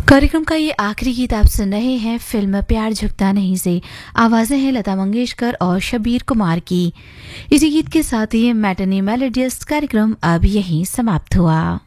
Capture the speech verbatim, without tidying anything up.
कार्यक्रम का ये आखिरी गीत आप सुन रहे हैं फिल्म प्यार झुकता नहीं से। आवाजें हैं लता मंगेशकर और शब्बीर कुमार की। इसी गीत के साथ ही मैटनी मेलोडियस कार्यक्रम अब यहीं समाप्त हुआ।